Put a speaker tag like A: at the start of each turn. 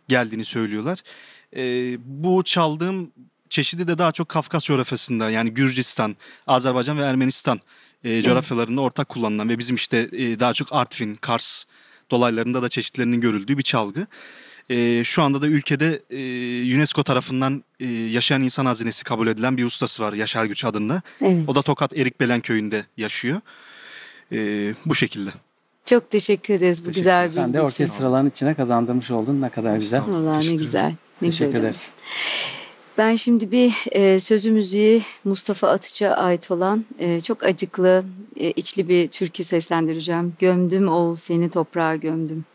A: geldiğini söylüyorlar. Bu çaldığım çeşidi de daha çok Kafkas coğrafyasında, yani Gürcistan, Azerbaycan ve Ermenistan
B: Evet.
A: coğrafyalarında ortak kullanılan ve bizim işte daha çok Artvin, Kars dolaylarında da çeşitlerinin görüldüğü bir çalgı. Şu anda da ülkede UNESCO tarafından yaşayan insan hazinesi kabul edilen bir ustası var, Yaşar Güç adında. O da
B: Evet.
A: Tokat Erikbelen köyünde yaşıyor. Bu şekilde.
B: Çok teşekkür ederiz bu güzel
A: Teşekkürler.
C: Sen de
B: bilgi için.
A: Sağ olun.
C: orkestraların içine kazandırmış oldun. Ne kadar güzel.
A: Estağfurullah.
B: Allah ne
A: Teşekkür ederim.
B: güzel. Ne güzel
C: Teşekkür
B: hocam.
C: ederiz.
B: Ben şimdi bir sözü müziği Mustafa Atıç'a ait olan çok acıklı, içli bir türkü seslendireceğim. Gömdüm ol seni toprağa gömdüm.